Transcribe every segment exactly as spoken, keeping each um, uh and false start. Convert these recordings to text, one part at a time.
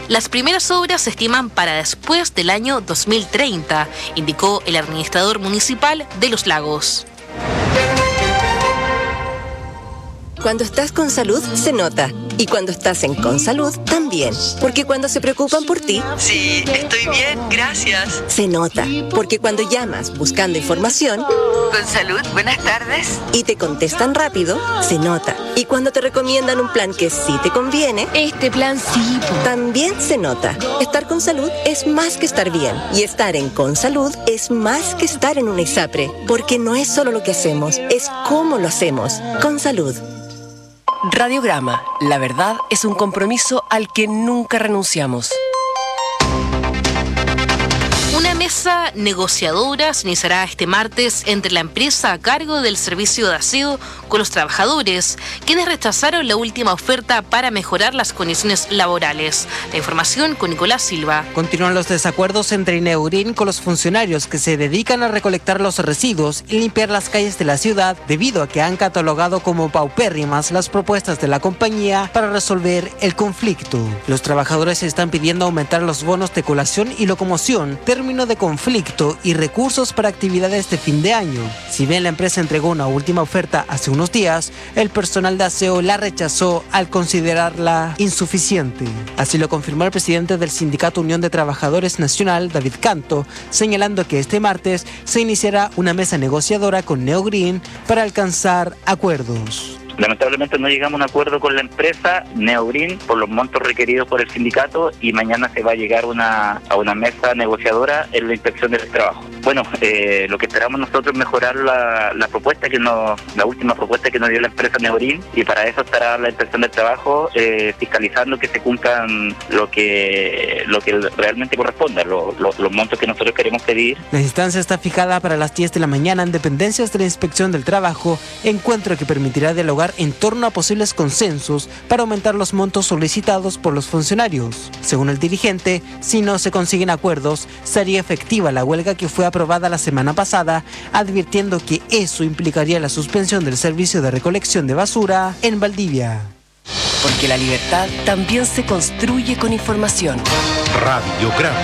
Las primeras obras se estiman para después del año dos mil treinta, indicó el administrador municipal de Los Lagos. Cuando estás con salud, se nota. Y cuando estás en Consalud, también. Porque cuando se preocupan por ti... Sí, estoy bien, gracias. Se nota. Porque cuando llamas buscando información... Consalud, buenas tardes. Y te contestan rápido, se nota. Y cuando te recomiendan un plan que sí te conviene... Este plan sí. También se nota. Estar con salud es más que estar bien. Y estar en Consalud es más que estar en una ISAPRE. Porque no es solo lo que hacemos, es cómo lo hacemos. Consalud. Radiograma, la verdad es un compromiso al que nunca renunciamos. Una mesa negociadora se iniciará este martes entre la empresa a cargo del servicio de aseo con los trabajadores, quienes rechazaron la última oferta para mejorar las condiciones laborales. La información con Nicolás Silva. Continúan los desacuerdos entre Neurin con los funcionarios que se dedican a recolectar los residuos y limpiar las calles de la ciudad, debido a que han catalogado como paupérrimas las propuestas de la compañía para resolver el conflicto. Los trabajadores están pidiendo aumentar los bonos de colación y locomoción, término de conflicto y recursos para actividades de fin de año. Si bien la empresa entregó una última oferta hace unos días, el personal de aseo la rechazó al considerarla insuficiente. Así lo confirmó el presidente del Sindicato Unión de Trabajadores Nacional, David Canto, señalando que este martes se iniciará una mesa negociadora con Neogreen para alcanzar acuerdos. Lamentablemente no llegamos a un acuerdo con la empresa Neogreen por los montos requeridos por el sindicato y mañana se va a llegar una, a una mesa negociadora en la inspección del trabajo. Bueno, eh, lo que esperamos nosotros es mejorar la, la propuesta que nos, la última propuesta que nos dio la empresa Neogreen, y para eso estará la inspección del trabajo eh, fiscalizando que se cumplan lo que lo que realmente corresponda, lo, lo, los montos que nosotros queremos pedir. La instancia está fijada para las diez de la mañana en dependencias de la inspección del trabajo, encuentro que permitirá dialogar en torno a posibles consensos para aumentar los montos solicitados por los funcionarios. Según el dirigente, si no se consiguen acuerdos, sería efectiva la huelga que fue aprobada la semana pasada, advirtiendo que eso implicaría la suspensión del servicio de recolección de basura en Valdivia. Porque la libertad también se construye con información. Radiograma.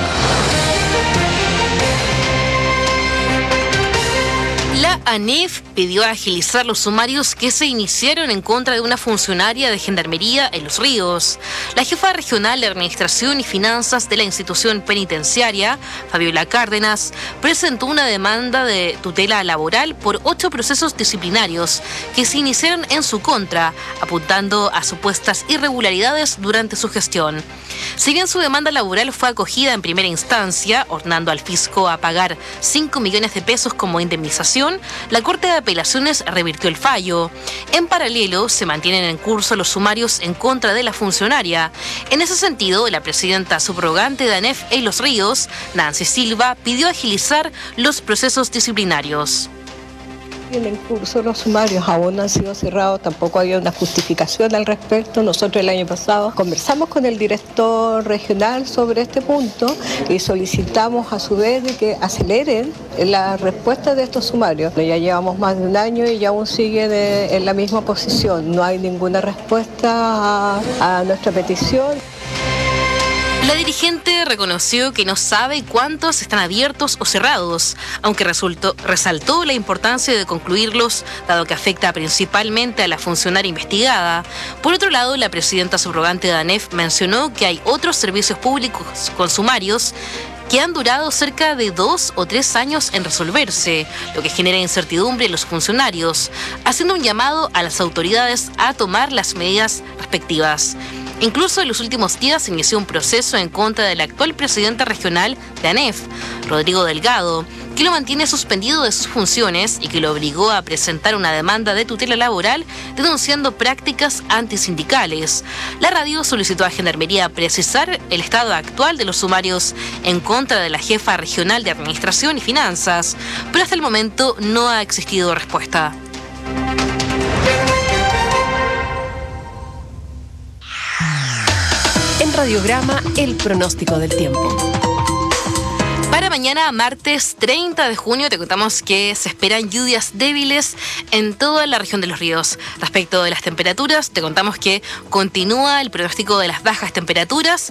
La ANEF pidió agilizar los sumarios que se iniciaron en contra de una funcionaria de Gendarmería en Los Ríos. La jefa regional de Administración y Finanzas de la institución penitenciaria, Fabiola Cárdenas, presentó una demanda de tutela laboral por ocho procesos disciplinarios que se iniciaron en su contra, apuntando a supuestas irregularidades durante su gestión. Si bien su demanda laboral fue acogida en primera instancia, ordenando al fisco a pagar cinco millones de pesos como indemnización, la Corte de Apelaciones revirtió el fallo. En paralelo, se mantienen en curso los sumarios en contra de la funcionaria. En ese sentido, la presidenta subrogante de ANEF en Los Ríos, Nancy Silva, pidió agilizar los procesos disciplinarios. En curso los sumarios aún no han sido cerrados, tampoco había una justificación al respecto. Nosotros el año pasado conversamos con el director regional sobre este punto y solicitamos a su vez de que aceleren la respuesta de estos sumarios. Ya llevamos más de un año y ya aún siguen en la misma posición. No hay ninguna respuesta a, a nuestra petición. La dirigente reconoció que no sabe cuántos están abiertos o cerrados, aunque resultó, resaltó la importancia de concluirlos, dado que afecta principalmente a la funcionaria investigada. Por otro lado, la presidenta subrogante de ANEF mencionó que hay otros servicios públicos con sumarios que han durado cerca de dos o tres años en resolverse, lo que genera incertidumbre en los funcionarios, haciendo un llamado a las autoridades a tomar las medidas respectivas. Incluso en los últimos días se inició un proceso en contra del actual presidente regional de ANEF, Rodrigo Delgado, que lo mantiene suspendido de sus funciones y que lo obligó a presentar una demanda de tutela laboral denunciando prácticas antisindicales. La radio solicitó a Gendarmería precisar el estado actual de los sumarios en contra de la jefa regional de Administración y Finanzas, pero hasta el momento no ha existido respuesta. En Radiograma, el pronóstico del tiempo. Para mañana, martes treinta de junio, te contamos que se esperan lluvias débiles en toda la región de Los Ríos. Respecto de las temperaturas, te contamos que continúa el pronóstico de las bajas temperaturas.